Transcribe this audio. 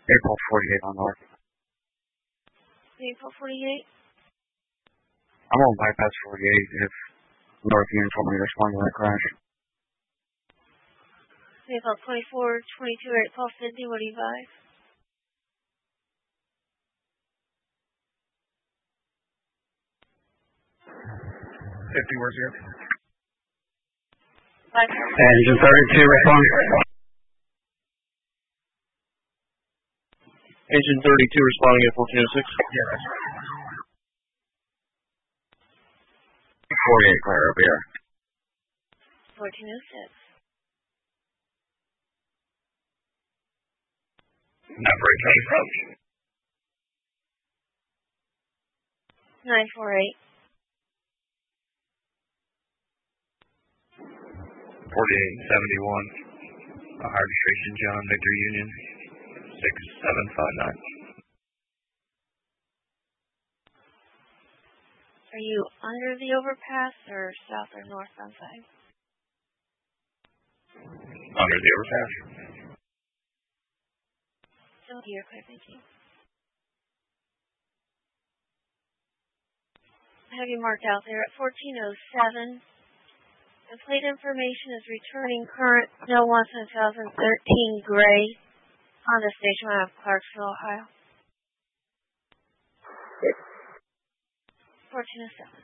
April 48 on North. April 48? I'm on bypass 48 if North Union told me to respond to that crash. April 24, 22, 8 Pulse 50, what do you advise? Where's here? Engine 32, respond. Engine 32 responding at 1406. Yeah, that's right. 48 clear up here. 1406. Number 8 approach. 948. 4871. Arbitration John Victor Union 6759. Are you under the overpass or south or northbound side? Under the overpass. So you're clear, thank you. I have you marked out there at 1407. The plate information is returning current 01-2013 gray on the station out of Clarksville, Ohio. 1407.